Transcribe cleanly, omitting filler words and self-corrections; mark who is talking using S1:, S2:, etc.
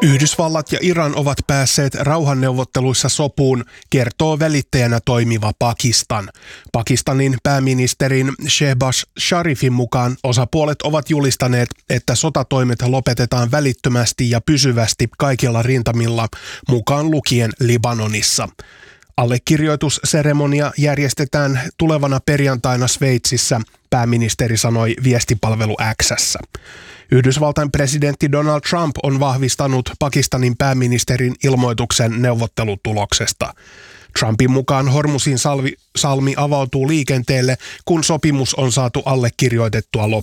S1: Yhdysvallat ja Iran ovat päässeet rauhanneuvotteluissa sopuun, kertoo välittäjänä toimiva Pakistan. Pakistanin pääministerin Shehbaz Sharifin mukaan osapuolet ovat julistaneet, että sotatoimet lopetetaan välittömästi ja pysyvästi kaikilla rintamilla, mukaan lukien Libanonissa. Allekirjoitusseremonia järjestetään tulevana perjantaina Sveitsissä, pääministeri sanoi viestipalvelu X:ssä. Yhdysvaltain presidentti Donald Trump on vahvistanut Pakistanin pääministerin ilmoituksen neuvottelutuloksesta. Trumpin mukaan Hormuzin salmi avautuu liikenteelle, kun sopimus on saatu allekirjoitettua loppuun.